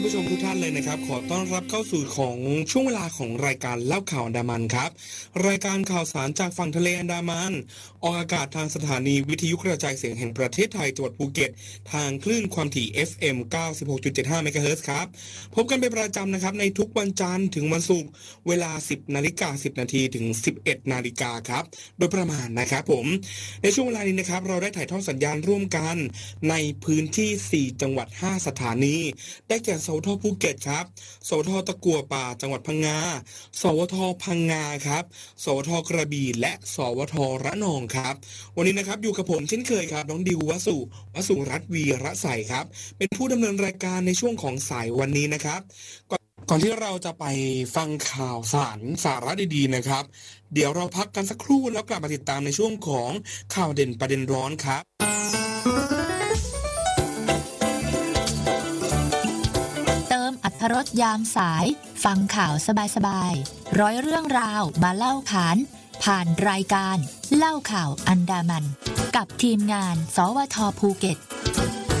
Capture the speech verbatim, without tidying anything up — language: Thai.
ผู้ชมทุกท่านเลยนะครับขอต้อนรับเข้าสู่ของช่วงเวลาของรายการเล่าข่าวอันดามันครับรายการข่าวสารจากฝั่งทะเลอันดามันออกอากาศทางสถานีวิทยุกระจายเสียงแห่งประเทศไทยจังหวัดภูเก็ตทางคลื่นความถี่ เอฟ เอ็ม เก้าสิบหกจุดเจ็ดห้า เมกะเฮิรตซ์ครับพบกันเป็นประจำนะครับในทุกวันจันทร์ถึงวันศุกร์เวลา สิบนาฬิกาสิบนาทีถึง สิบเอ็ดนาฬิกาครับโดยประมาณนะครับผมในช่วงเวลานี้นะครับเราได้ถ่ายทอดสัญญาณร่วมกันในพื้นที่สี่จังหวัดห้าสถานีได้แก่สวทภูเก็ตครับสวทตะกั่วป่าจังหวัดพังงาสวทพังงาครับสวทกระบี่และสวทระนองครับวันนี้นะครับอยู่กับผมเช่นเคยครับน้องดิววสุวสุรัตน์วีระใสครับเป็นผู้ดำเนินรายการในช่วงของสายวันนี้นะครับก่อนก่อนที่เราจะไปฟังข่าวสารสาระดีๆนะครับเดี๋ยวเราพักกันสักครู่แล้วกลับมาติดตามในช่วงของข่าวเด่นประเด็นร้อนครับอรรถรสยามสายฟังข่าวสบายๆร้อยเรื่องราวมาเล่าขานผ่านรายการเล่าข่าวอันดามันกับทีมงานสวทภูเก็ต